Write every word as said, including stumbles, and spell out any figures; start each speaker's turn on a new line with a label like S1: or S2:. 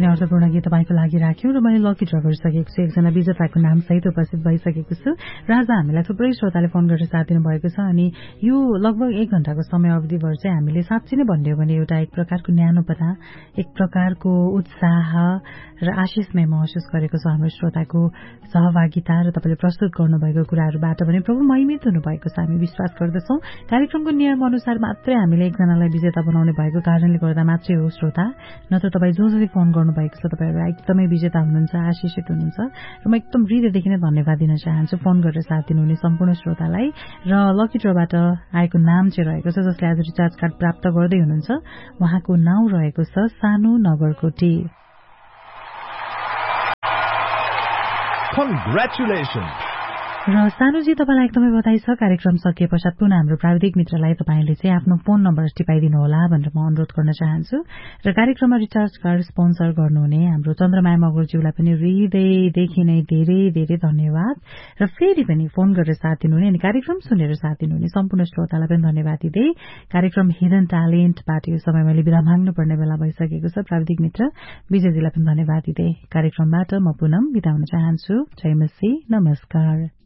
S1: अर्थपूर्ण गीत तपाईँको लागि राख्यौं र मैले लकी ड्र गरिसकेको छु। एकजना विजेताको नाम सहित उपस्थित भइसकेको छु। राजा हामीलाई थुप्रै श्रोताले फोन गरेर साथ दिनु भएको छ अनि यो लगभग एक घण्टाको समय अवधिभर चाहिँ हामीले साँच्चै नै भन्यो भने एउटा एक प्रकारको न्यानोपना, एक प्रकारको उत्साह र आशिषमय महसुस गरेको छ हाम्रो श्रोताको सहभागिता र तपाईँले प्रस्तुत गर्नुभएको कुराहरूबाट पनि प्रभु महिमित हुनुभएको छ हामी विश्वास गर्दछौं। कार्यक्रमको नियम अनुसार मात्रै हामीले एकजनालाई विजेता बनाउने भएको कारणले गर्दा मात्रै हो श्रोता, नत्र तपाईँ जो जसले फोन गर्नुभएको छ तपाईँहरू एकदमै विजेता हुनुहुन्छ, आशिषित हुनुहुन्छ र म एकदम हृदयदेखि नै धन्यवाद दिन चाहन्छु फोन गरेर साथ दिनुहुने सम्पूर्ण श्रोतालाई। र लकी ड्रबाट आएको नाम चाहिँ रहेको छ जसले आज रिचार्ज कार्ड प्राप्त गर्दै हुनुहुन्छ, उहाँको नाउँ रहेको छ सानु नगरकोटी।
S2: Congratulations!
S1: र सानुजी तपाईँलाई एकदमै बधाई छ। कार्यक्रम सकिए पश्चात पुनः हाम्रो प्राविधिक मित्रलाई तपाईँले चाहिँ आफ्नो फोन नम्बर टिपाइदिनु होला भनेर म अनुरोध गर्न चाहन्छु। र कार्यक्रममा रिचार्ज कार्ड स्पोन्सर गर्नुहुने हाम्रो चन्द्रमाया मगरज्यूलाई पनि हृदयदेखि नै धेरै धेरै धन्यवाद र फेरि पनि फोन गरेर साथ दिनुहुने अनि कार्यक्रम सुनेर साथ दिनुहुने सम्पूर्ण श्रोतालाई पनि धन्यवाद दिँदै कार्यक्रम हिडन ट्यालेन्टबाट यो समय मैले विदा माग्नुपर्ने बेला भइसकेको छ। प्राविधिक मित्र विजयजीलाई पनि धन्यवाद दिँदै कार्यक्रमबाट म पुनम बिदा हुन चाहन्छु। जय मसी, नमस्कार।